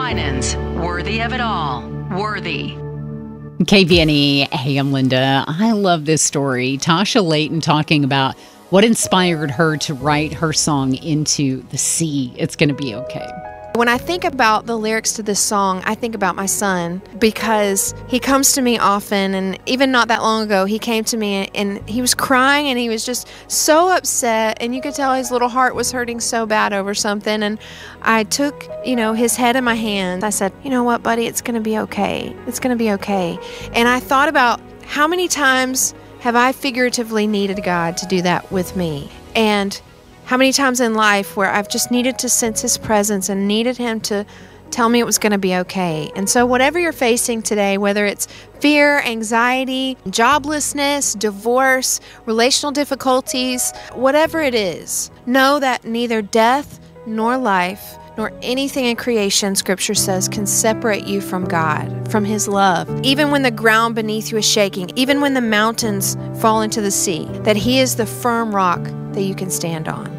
Winans, worthy of it all. Worthy. KVNE, hey, I'm Linda. I love this story. Tasha Layton talking about what inspired her to write her song Into the Sea. It's going to be okay. When I think about the lyrics to this song, I think about my son because he comes to me often, and even not that long ago, he came to me and he was crying and he was just so upset, and you could tell his little heart was hurting so bad over something. And I took, his head in my hand. I said, "You know what, buddy, it's going to be okay. It's going to be okay." And I thought about how many times have I figuratively needed God to do that with me, and how many times in life where I've just needed to sense His presence and needed Him to tell me it was going to be okay. And so whatever you're facing today, whether it's fear, anxiety, joblessness, divorce, relational difficulties, whatever it is, know that neither death nor life nor anything in creation, Scripture says, can separate you from God, from His love. Even when the ground beneath you is shaking, even when the mountains fall into the sea, that He is the firm rock that you can stand on.